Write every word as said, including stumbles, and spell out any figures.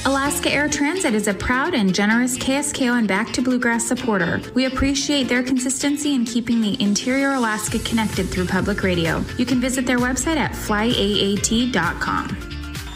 Alaska Air Transit is a proud and generous K S K O and Back to Bluegrass supporter. We appreciate their consistency in keeping the interior Alaska connected through public radio. You can visit their website at fly A A T dot com.